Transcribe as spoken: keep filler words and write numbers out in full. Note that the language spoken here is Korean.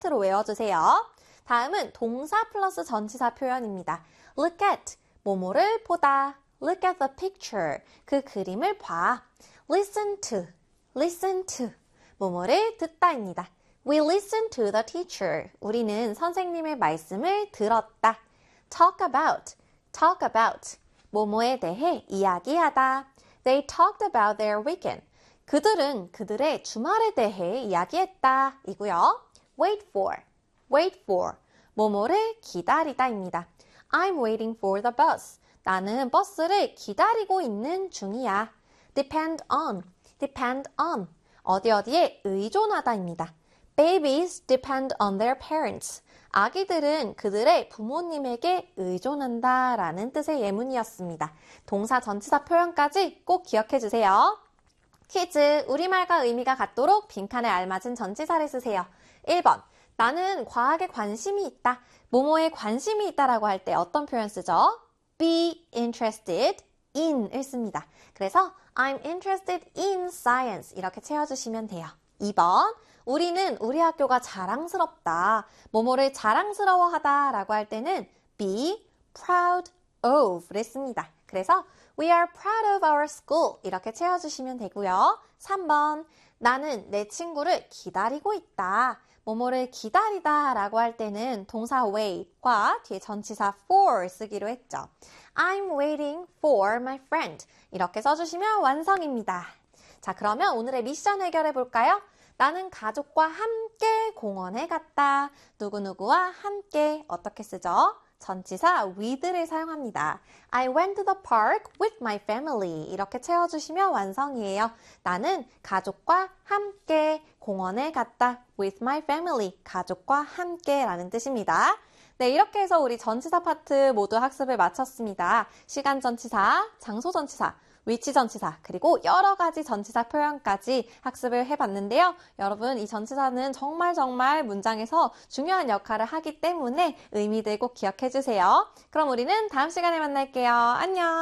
로 외워주세요. 다음은 동사 플러스 전치사 표현입니다. Look at, 뭐뭐를 보다. Look at the picture, 그 그림을 봐. Listen to, listen to, 뭐뭐를 듣다입니다. We listen to the teacher, 우리는 선생님의 말씀을 들었다. Talk about, talk about, 뭐뭐에 대해 이야기하다. They talked about their weekend, 그들은 그들의 주말에 대해 이야기했다 이고요. Wait for, wait for, 뭐뭐를 기다리다입니다. I'm waiting for the bus, 나는 버스를 기다리고 있는 중이야. Depend on, depend on, 어디 어디에 의존하다입니다. Babies depend on their parents, 아기들은 그들의 부모님에게 의존한다 라는 뜻의 예문이었습니다. 동사 전치사 표현까지 꼭 기억해 주세요. 퀴즈, 우리말과 의미가 같도록 빈칸에 알맞은 전치사를 쓰세요. 일 번, 나는 과학에 관심이 있다. 뭐뭐에 관심이 있다라고 할 때 어떤 표현 쓰죠? Be interested in을 씁니다. 그래서 I'm interested in science 이렇게 채워주시면 돼요. 이 번, 우리는 우리 학교가 자랑스럽다. 뭐뭐를 자랑스러워하다 라고 할 때는 be proud of를 씁니다. 그래서 we are proud of our school 이렇게 채워주시면 되고요. 삼 번, 나는 내 친구를 기다리고 있다. 뭐뭐를 기다리다 라고 할 때는 동사 wait과 뒤에 전치사 for 쓰기로 했죠. I'm waiting for my friend 이렇게 써주시면 완성입니다. 자, 그러면 오늘의 미션 해결해 볼까요? 나는 가족과 함께 공원에 갔다. 누구누구와 함께 어떻게 쓰죠? 전치사 with를 사용합니다. I went to the park with my family 이렇게 채워주시면 완성이에요. 나는 가족과 함께 공원에 갔다. with my family, 가족과 함께 라는 뜻입니다. 네, 이렇게 해서 우리 전치사 파트 모두 학습을 마쳤습니다. 시간 전치사, 장소 전치사, 위치 전치사, 그리고 여러 가지 전치사 표현까지 학습을 해봤는데요. 여러분, 이 전치사는 정말 정말 문장에서 중요한 역할을 하기 때문에 의미들 꼭 기억해주세요. 그럼 우리는 다음 시간에 만날게요. 안녕!